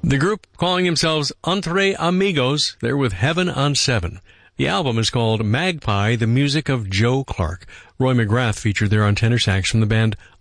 The group calling themselves Entre Amigos, they're with Heaven on 7. The album is called Magpie, the Music of Joe Clark. Roy McGrath featured there on tenor sax from the band